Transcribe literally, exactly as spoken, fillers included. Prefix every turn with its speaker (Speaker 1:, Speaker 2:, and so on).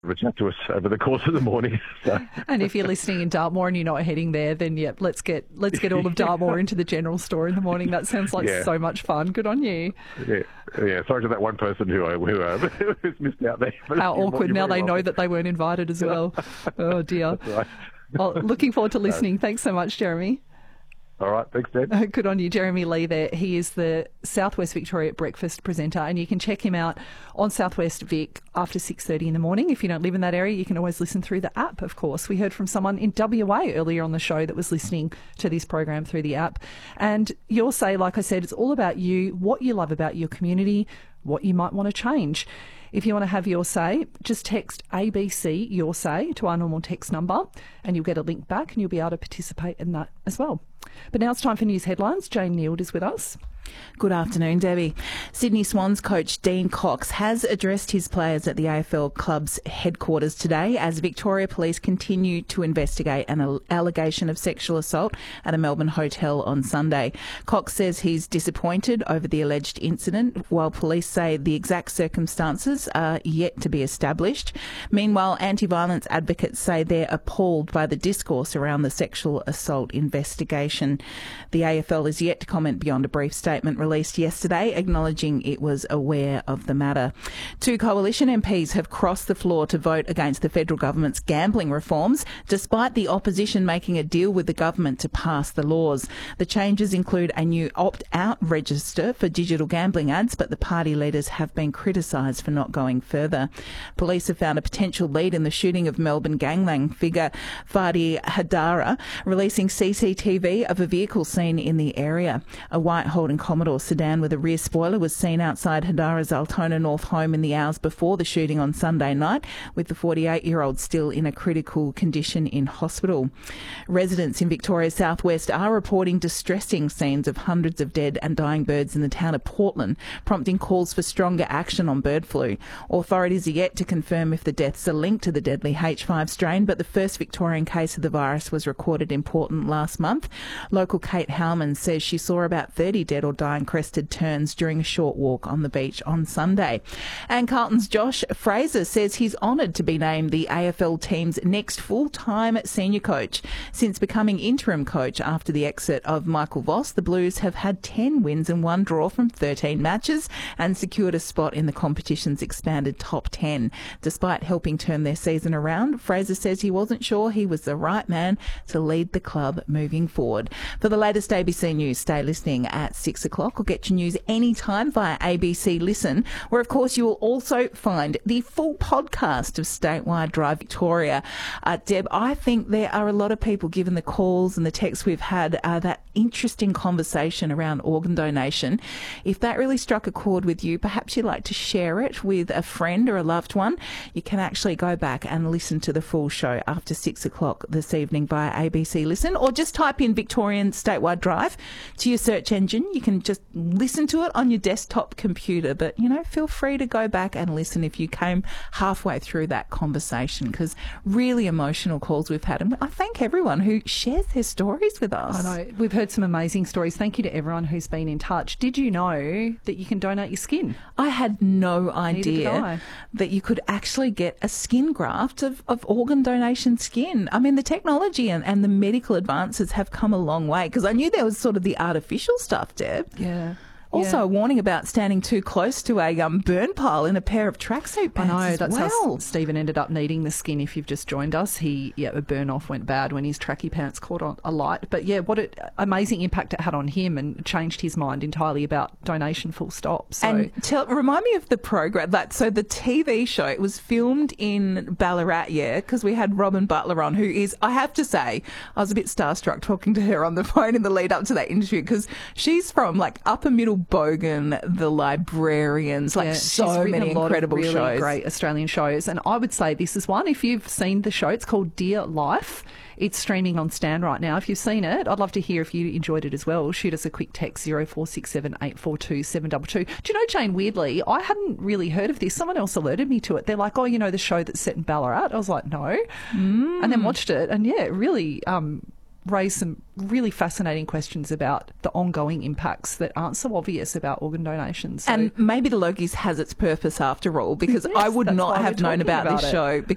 Speaker 1: reach out to us over the course of the morning. So.
Speaker 2: And if you're listening in Dartmoor and you're not heading there, then yeah, let's get let's get all of Dartmoor into the general store in the morning. That sounds like
Speaker 1: yeah.
Speaker 2: so much fun. Good on you.
Speaker 1: Yeah, yeah. Sorry to that one person who I, who uh, who's missed out there. But
Speaker 2: How awkward! Now they welcome. know that they weren't invited as well. Oh dear.
Speaker 1: That's right.
Speaker 2: Well, looking forward to listening. Thanks so much, Jeremy.
Speaker 1: All right, thanks, Deb.
Speaker 2: Good on you, Jeremy Lee there. He is the Southwest Victoria Breakfast presenter, and you can check him out on Southwest Vic after six thirty in the morning. If you don't live in that area, you can always listen through the app, of course. We heard from someone in W A earlier on the show that was listening to this program through the app. And your say, like I said, it's all about you, what you love about your community, what you might want to change. If you want to have your say, just text A B C Your Say to our normal text number and you'll get a link back and you'll be able to participate in that as well. But now it's time for news headlines. Jane Neild is with us.
Speaker 3: Good afternoon, Debbie. Sydney Swans coach Dean Cox has addressed his players at the A F L club's headquarters today as Victoria Police continue to investigate an allegation of sexual assault at a Melbourne hotel on Sunday. Cox says he's disappointed over the alleged incident, while police say the exact circumstances are yet to be established. Meanwhile, anti-violence advocates say they're appalled by the discourse around the sexual assault investigation. The A F L is yet to comment beyond a brief statement released yesterday acknowledging it was aware of the matter. Two coalition M Ps have crossed the floor to vote against the federal government's gambling reforms, despite the opposition making a deal with the government to pass the laws. The changes include a new opt-out register for digital gambling ads, but the party leaders have been criticised for not going further. Police have found a potential lead in the shooting of Melbourne gangland figure Fadi Hadara, releasing C C T V of a vehicle seen in the area. A white Holden Commodore sedan with a rear spoiler was seen outside Hadara's Altona North home in the hours before the shooting on Sunday night, with the forty-eight-year-old still in a critical condition in hospital. Residents in Victoria's southwest are reporting distressing scenes of hundreds of dead and dying birds in the town of Portland, prompting calls for stronger action on bird flu. Authorities are yet to confirm if the deaths are linked to the deadly H five strain, but the first Victorian case of the virus was recorded in Portland last month. Local Kate Howman says she saw about thirty dead or dying crested terns during a short walk on the beach on Sunday. And Carlton's Josh Fraser says he's honoured to be named the A F L team's next full-time senior coach. Since becoming interim coach after the exit of Michael Voss, the Blues have had ten wins and one draw from thirteen matches and secured a spot in the competition's expanded top ten. Despite helping turn their season around, Fraser says he wasn't sure he was the right man to lead the club moving forward. For the latest A B C News, stay listening at six o'clock or get your news anytime via A B C Listen, where of course you will also find the full podcast of Statewide Drive Victoria. Uh, Deb, I think there are a lot of people, given the calls and the texts we've had, uh, that interesting conversation around organ donation. If that really struck a chord with you, perhaps you'd like to share it with a friend or a loved one. You can actually go back and listen to the full show after six o'clock this evening via A B C Listen, or just type in Victorian Statewide Drive to your search engine. You can just listen to it on your desktop computer, but, you know, feel free to go back and listen if you came halfway through that conversation, because really emotional calls we've had. And I thank everyone who shares their stories with us.
Speaker 2: I know. We've heard some amazing stories. Thank you to everyone who's been in touch. Did you know that you can donate your skin?
Speaker 3: I had no idea that you could actually get a skin graft of, of organ donation skin. I mean, the technology and, and the medical advances have come a long way, because I knew there was sort of the artificial stuff, Deb.
Speaker 2: Yeah.
Speaker 3: Also,
Speaker 2: yeah.
Speaker 3: a warning about standing too close to a um, burn pile in a pair of tracksuit pants.
Speaker 2: I know, that's
Speaker 3: well.
Speaker 2: how Stephen ended up needing the skin. If you've just joined us, he yeah, a burn off went bad when his tracky pants caught on a light. But yeah, what an amazing impact it had on him, and changed his mind entirely about donation. Full stop. So.
Speaker 3: And tell, remind me of the program. That so the T V show. It was filmed in Ballarat, yeah, because we had Robin Butler on, who is, I have to say, I was a bit starstruck talking to her on the phone in the lead up to that interview, because she's from like upper middle Bogan, The Librarians, like yeah, so many a lot incredible
Speaker 2: of really
Speaker 3: shows.
Speaker 2: Great Australian shows. And I would say this is one. If you've seen the show, it's called Dear Life. It's streaming on Stan right now. If you've seen it, I'd love to hear if you enjoyed it as well. Shoot us a quick text, zero four six seven eight four two seven two two. Do you know, Jane, weirdly, I hadn't really heard of this. Someone else alerted me to it. They're like, oh, you know, the show that's set in Ballarat? I was like, no. Mm. And then watched it. And yeah, it really um, raised some really fascinating questions about the ongoing impacts that aren't so obvious about organ donations. So,
Speaker 3: and maybe the Logies has its purpose after all, because
Speaker 2: yes,
Speaker 3: I would not have known about,
Speaker 2: about
Speaker 3: this
Speaker 2: it.
Speaker 3: show